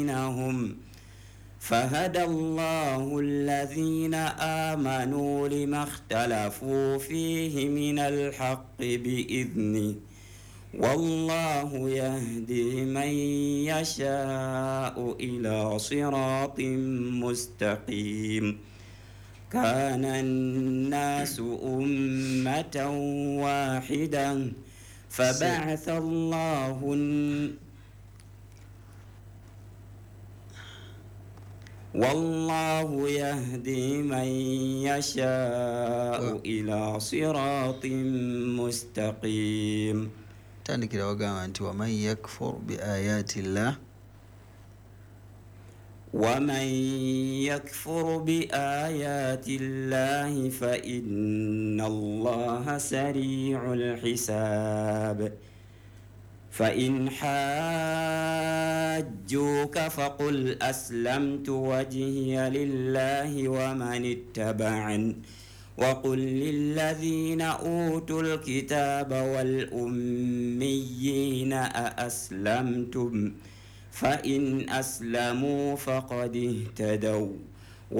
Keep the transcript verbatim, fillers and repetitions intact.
بينهم فهدى الله الذين آمنوا لما اختلفوا فيه من الحق بإذنه والله يهدي من يشاء إلى صراط مستقيم. كان الناس أمة واحدة فبعث الله والله يهدي من يشاء إلى صراط مستقيم. تانك أنت ومن يكفر بآيات الله ومن يكفر بآيات الله فإن الله سريع الحساب. فإن حاجوك فقل أسلمت وجهي لله ومن اتبعني وقل للذين أوتوا الكتاب والأميين أأسلمتم فإن أسلموا فقد اهتدوا